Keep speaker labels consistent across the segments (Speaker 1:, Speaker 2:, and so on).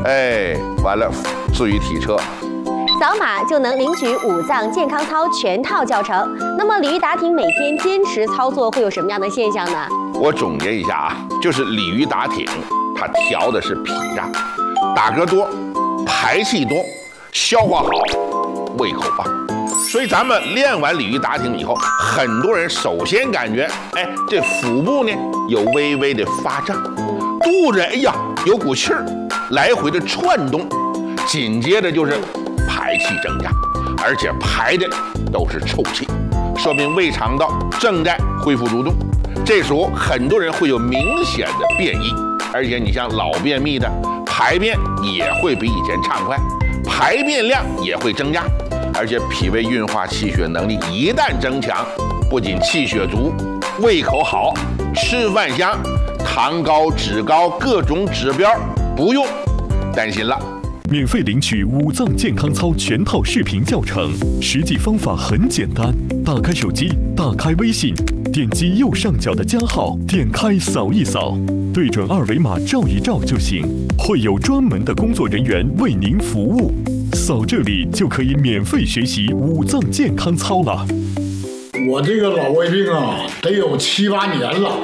Speaker 1: 哎，完了，至于体车。
Speaker 2: 扫码就能领取五脏健康操全套教程。那么鲤鱼打挺每天坚持操作会有什么样的现象呢？
Speaker 1: 我总结一下啊，就是鲤鱼打挺，它调的是脾脏，打嗝多，排气多，消化好，胃口棒。所以咱们练完鲤鱼打挺以后，很多人首先感觉，哎，这腹部呢有微微的发胀，肚子哎呀有股气儿，来回的窜动，紧接着就是。 排气增加，而且排的都是臭气，说明胃肠道正在恢复蠕动。这时候很多人会有明显的便意，而且你像老便秘的，排便也会比以前畅快，排便量也会增加，而且脾胃运化气血能力一旦增强，不仅气血足，胃口好，吃饭香，糖高、脂高各种指标不用担心了。
Speaker 3: 免费领取五脏健康操全套视频教程，实际方法很简单。打开手机，打开微信，点击右上角的加号，点开扫一扫，对准二维码照一照就行。会有专门的工作人员为您服务。扫这里就可以免费学习五脏健康操了。
Speaker 4: 我这个老胃病啊，得有7、8年了。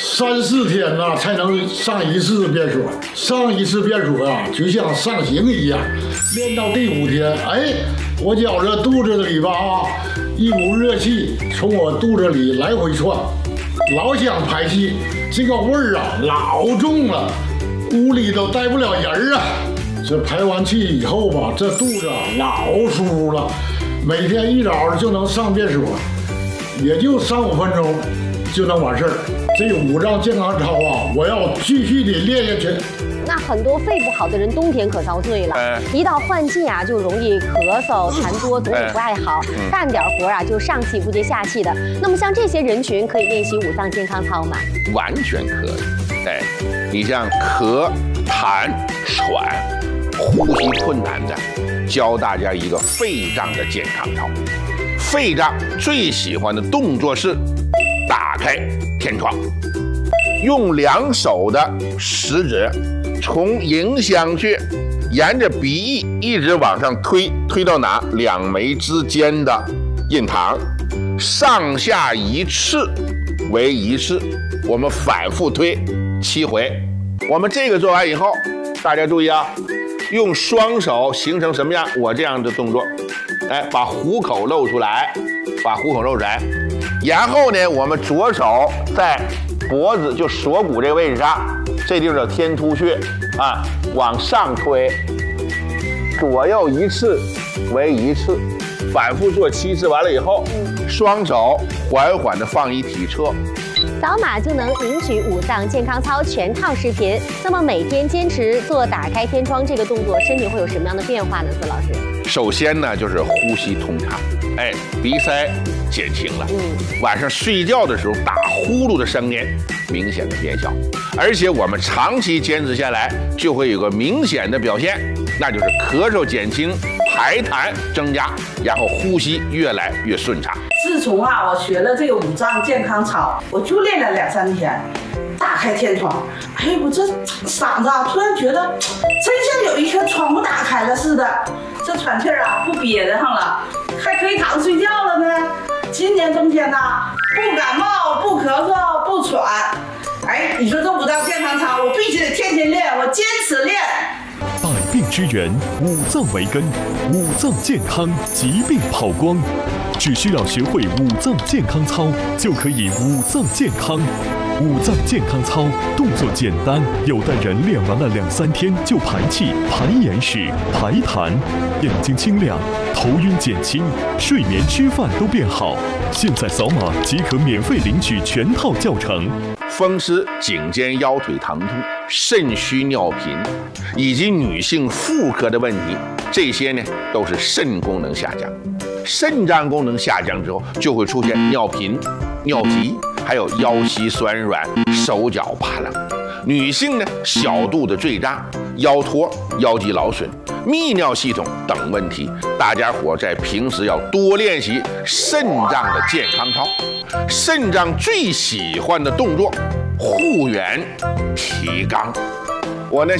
Speaker 4: 3、4天呐，才能上一次便所。上一次便所啊，就像上刑一样。练到第5天，哎，我觉着肚子里吧啊，一股热气从我肚子里来回窜，老想排气，这个味儿啊老重了，屋里都待不了人啊。这排完气以后吧，这肚子啊老舒服了，每天一早就能上便所，也就3、5分钟就能完事儿。 这五脏健康操啊，我要继续的练下去。
Speaker 2: 那很多肺不好的人冬天可遭罪了，一到换季啊，就容易咳嗽、痰多，总也不爱好，干点活啊就上气不接下气的。那么像这些人群可以练习五脏健康操吗？
Speaker 1: 完全可以。哎，你像咳、痰、喘、呼吸困难的，教大家一个肺脏的健康操。肺脏最喜欢的动作是打开天窗，用2手的食指从迎香穴沿着鼻翼一直往上推，推到哪？2眉之间的印堂，上下1次为1次，我们反复推7回。我们这个做完以后，大家注意啊，用双手形成什么样？我这样的动作，哎，把虎口露出来，把虎口露出来。然后呢，我们左手在脖子就锁骨这个位置上，这地方叫天突穴啊，往上推，左右1次为1次，反复做7次。完了以后，双手缓缓地放一体侧。
Speaker 2: 扫码就能领取五脏健康操全套视频。那么每天坚持做打开天窗这个动作，身体会有什么样的变化呢？孙老师，
Speaker 1: 首先呢就是呼吸通畅，哎，鼻塞减轻了。晚上睡觉的时候打呼噜的声音明显的变小，而且我们长期坚持下来，就会有个明显的表现，那就是咳嗽减轻，排痰增加，然后呼吸越来越顺畅。
Speaker 5: 自从我学了这个五脏健康操，我就练了2、3天，打开天窗，哎，我这嗓子突然觉得真像有一颗窗户打开了似的，这喘气不憋得上了，还可以躺着睡觉了呢。今年冬天不感冒，不咳嗽，不喘。哎，你说这五脏健康操，我必须得天天练，我坚持练。
Speaker 3: 百病之源，五脏为根，五脏健康，疾病跑光。只需要学会五脏健康操，就可以五脏健康。五脏健康操动作简单，有的人练完了2、3天就排气、排眼屎、排痰，眼睛清亮，头晕减轻，睡眠吃饭都变好。现在扫码即可免费领取全套教程。
Speaker 1: 风湿、颈肩腰腿疼痛、肾虚尿频，以及女性妇科的问题，这些呢都是肾功能下降。肾脏功能下降之后，就会出现尿频、尿急，还有腰膝酸软、手脚发冷。女性呢，小肚子坠胀、腰托、腰肌劳损、泌尿系统等问题，大家伙在平时要多练习肾脏的健康操。肾脏最喜欢的动作，护元提肛。我呢